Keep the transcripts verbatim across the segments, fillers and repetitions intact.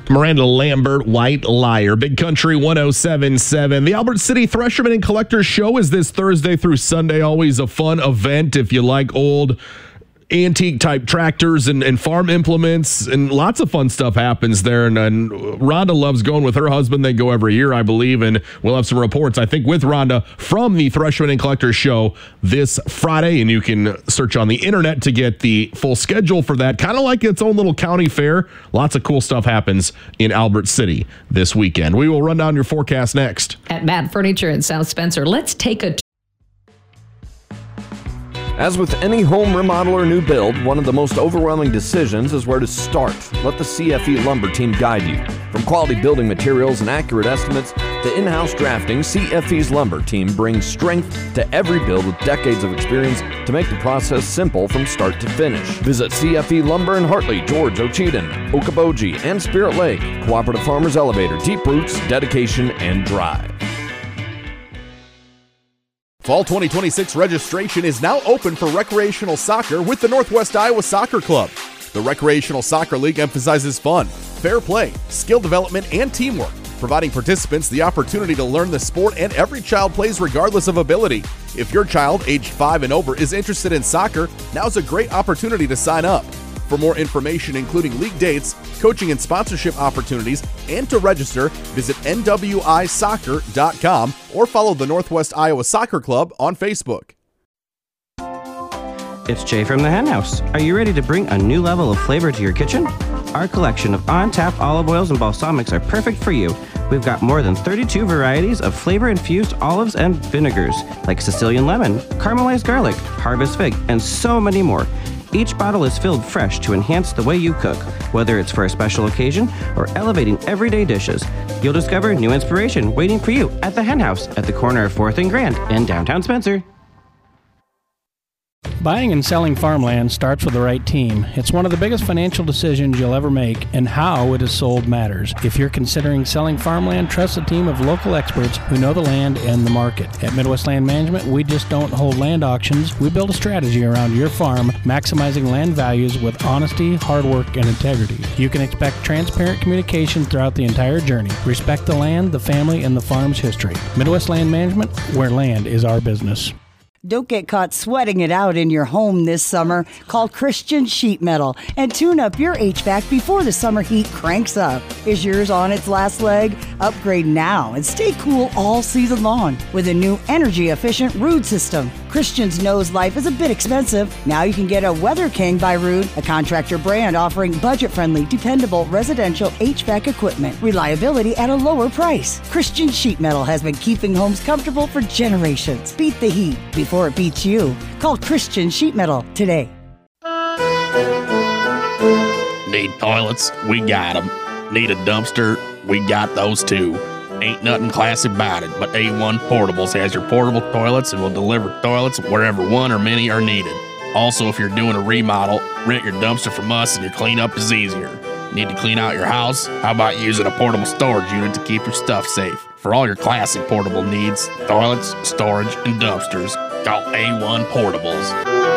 Miranda Lambert, White Liar. Big Country one oh seven point seven. The Albert City Thresherman and Collectors Show is this Thursday through Sunday. Always a fun event if you like old antique type tractors and, and farm implements, and lots of fun stuff happens there. And, and Rhonda loves going with her husband. They go every year, I believe, and we'll have some reports, I think, with Rhonda from the Thresherman and Collectors Show this Friday, and you can search on the internet to get the full schedule for that. Kind of like its own little county fair. Lots of cool stuff happens in Albert City this weekend. We will run down your forecast next. At Matt Furniture in South Spencer, let's take a As with any home remodel or new build, one of the most overwhelming decisions is where to start. Let the C F E Lumber team guide you. From quality building materials and accurate estimates to in-house drafting, C F E's Lumber team brings strength to every build with decades of experience to make the process simple from start to finish. Visit C F E Lumber in Hartley, George, Ocheyedan, Okoboji, and Spirit Lake. Cooperative Farmers Elevator, deep roots, dedication, and drive. Fall twenty twenty-six registration is now open for recreational soccer with the Northwest Iowa Soccer Club. The Recreational Soccer League emphasizes fun, fair play, skill development, and teamwork, providing participants the opportunity to learn the sport, and every child plays regardless of ability. If your child, aged five and over, is interested in soccer, now's a great opportunity to sign up. For more information, including league dates, coaching and sponsorship opportunities, and to register, visit N W I soccer dot com or follow the Northwest Iowa Soccer Club on Facebook. It's Jay from the Hen House. Are you ready to bring a new level of flavor to your kitchen? Our collection of on-tap olive oils and balsamics are perfect for you. We've got more than thirty-two varieties of flavor-infused olives and vinegars, like Sicilian lemon, caramelized garlic, harvest fig, and so many more. Each bottle is filled fresh to enhance the way you cook, whether it's for a special occasion or elevating everyday dishes. You'll discover new inspiration waiting for you at the Hen House at the corner of fourth and Grand in downtown Spencer. Buying and selling farmland starts with the right team. It's one of the biggest financial decisions you'll ever make, and how it is sold matters. If you're considering selling farmland, trust a team of local experts who know the land and the market. At Midwest Land Management, we just don't hold land auctions. We build a strategy around your farm, maximizing land values with honesty, hard work, and integrity. You can expect transparent communication throughout the entire journey. Respect the land, the family, and the farm's history. Midwest Land Management, where land is our business. Don't get caught sweating it out in your home this summer. Call Christian Sheet Metal and tune up your H V A C before the summer heat cranks up. Is yours on its last leg? Upgrade now and stay cool all season long with a new energy-efficient Ruud system. Christians knows life is a bit expensive. Now you can get a Weather King by Ruud, a contractor brand offering budget-friendly, dependable residential H V A C equipment. Reliability at a lower price. Christian Sheet Metal has been keeping homes comfortable for generations. Beat the heat before it beats you. Call Christian Sheet Metal today. Need toilets? We got them. Need a dumpster? We got those too. Ain't nothing classy about it, but A one Portables has your portable toilets and will deliver toilets wherever one or many are needed. Also, if you're doing a remodel, rent your dumpster from us and your cleanup is easier. Need to clean out your house? How about using a portable storage unit to keep your stuff safe? For all your classic portable needs, toilets, storage, and dumpsters, call A one Portables.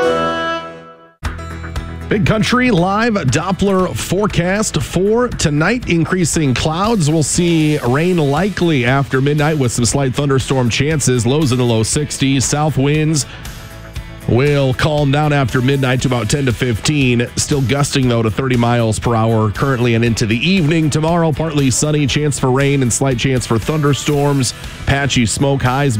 Big Country live Doppler forecast for tonight. Increasing clouds. We'll see rain likely after midnight with some slight thunderstorm chances. Lows in the low sixties. South winds will calm down after midnight to about ten to fifteen. Still gusting, though, to thirty miles per hour currently and into the evening. Tomorrow, partly sunny, chance for rain and slight chance for thunderstorms. Patchy smoke, highs